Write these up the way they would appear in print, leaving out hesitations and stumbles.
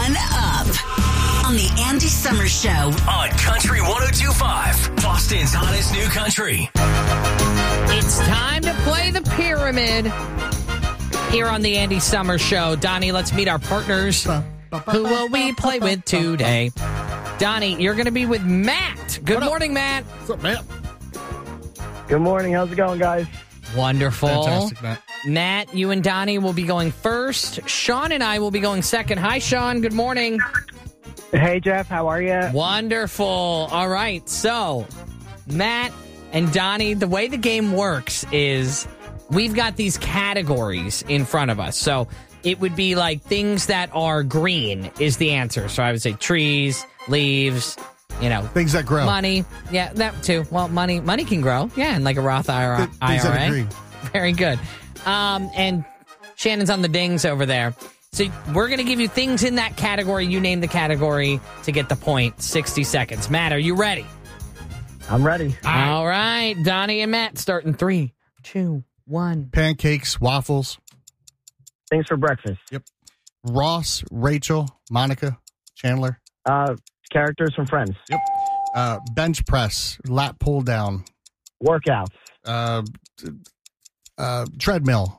One Up on the Andy Summers Show on Country 102.5, Boston's hottest new country. It's time to play the pyramid here on the Andy Summers Show. Donnie, let's meet our partners. Who will we play with today? Donnie, you're going to be with Matt. Good morning, Matt. What's up, Matt? Good morning. How's it going, guys? Wonderful. Fantastic, Matt. Matt, you and Donnie will be going first. Sean and I will be going second. Hi, Sean. Good morning. Hey, Jeff. How are you? Wonderful. All right. So, Matt and Donnie, the way the game works is we've got these categories in front of us. So, it would be like things that are green is the answer. So, I would say trees, leaves, things that grow. Money. Yeah, that too. Well, money can grow. Yeah, and like a Roth IRA. Things that are green. Very good. And Shannon's on the dings over there. So we're going to give you things in that category. You name the category to get the point. 60 seconds. Matt, are you ready? I'm ready. All right. Donnie and Matt start in 3, 2, 1. Pancakes, waffles. Things for breakfast. Yep. Ross, Rachel, Monica, Chandler. Characters from Friends. Yep. Bench press, lat pull down. Workouts. Treadmill.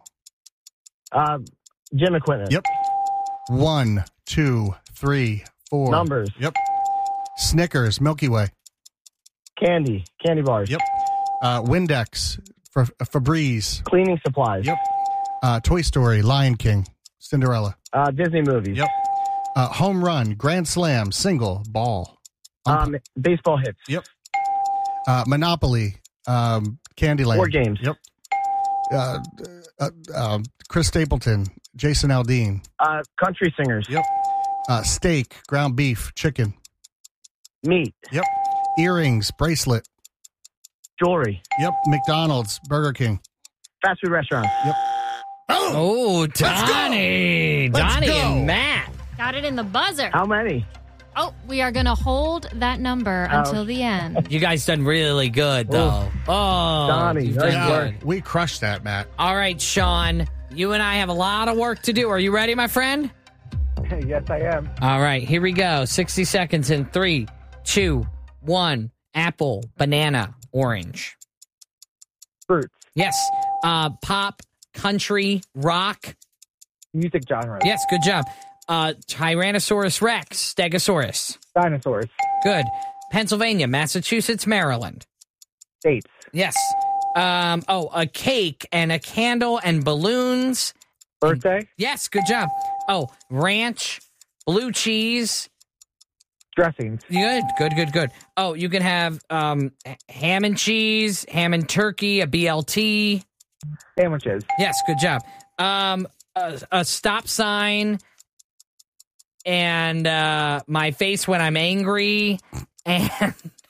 Gym equipment. Yep. 1, 2, 3, 4. Numbers. Yep. Snickers, Milky Way. Candy bars. Yep. Windex, Febreze. Cleaning supplies. Yep. Toy Story, Lion King, Cinderella. Disney movies. Yep. Home run, grand slam, single, ball. Baseball hits. Yep. Monopoly, Candyland. Board games. Yep. Chris Stapleton, Jason Aldean. Country singers. Yep. Steak, ground beef, chicken. Meat. Yep. Earrings, bracelet. Jewelry. Yep. McDonald's, Burger King. Fast food restaurants. Yep. Oh, Donnie. Donnie and Matt. Got it in the buzzer. How many? Oh, we are going to hold that number until the end. You guys done really good, though. Oh, Donnie, you've nice done work. good. We crushed that, Matt. All right, Sean, you and I have a lot of work to do. Are you ready, my friend? Yes, I am. All right, here we go. 60 seconds in 3, 2, 1. Apple, banana, orange. Fruits. Yes. Pop, country, rock. Music genres. Yes, good job. Tyrannosaurus Rex, Stegosaurus. Dinosaurs. Good. Pennsylvania, Massachusetts, Maryland. States. Yes. A cake and a candle and balloons. Birthday. Yes, good job. Oh, ranch, blue cheese. Dressings. Good. Oh, you can have ham and cheese, ham and turkey, a BLT. Sandwiches. Yes, good job. A stop sign and my face when I'm angry and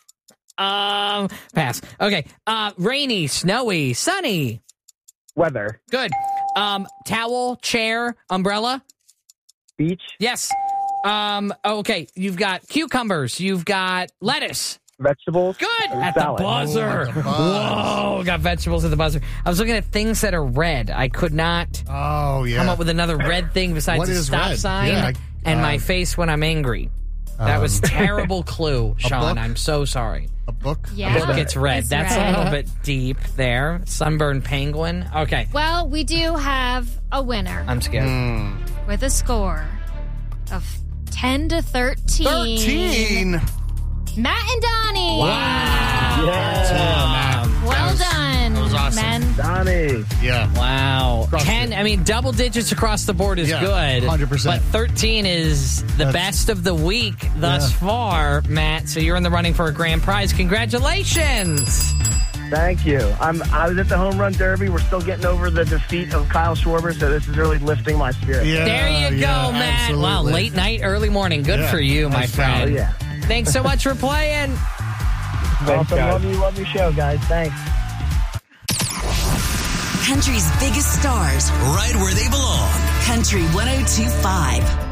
pass. Okay. Rainy, snowy, sunny. Weather. Good. Towel, chair, umbrella. Beach. Yes. Okay. You've got cucumbers. You've got lettuce. Vegetables. Good. And At salad. the buzzer. Whoa. Got vegetables at the buzzer. I was looking at things that are red. I could not come up with another red thing besides What the is stop red? sign Yeah, and my face when I'm angry. That was terrible clue, Sean. book? I'm so sorry. A book? Yeah. Book gets red. It's That's red. a little bit deep there. Sunburned penguin. Okay. Well, we do have a winner I'm scared. with a score of 10-13. 13. Matt and Donnie. Wow. Well done, that was awesome. men. Donnie. Yeah. Wow. Crushed 10, it. I mean, double digits across the board is Yeah, good. 100%. But 13 is the best of the week thus far, Matt. So you're in the running for a grand prize. Congratulations. Thank you. I was at the home run derby. We're still getting over the defeat of Kyle Schwarber, so this is really lifting my spirit. Yeah, There you go, yeah, Matt. absolutely. Wow, late night, early morning. Good Yeah, for you, my nice friend. Oh, yeah. Thanks so much for playing. Awesome. Love your show, guys. Thanks. Country's biggest stars, Right where they belong. Country 102.5.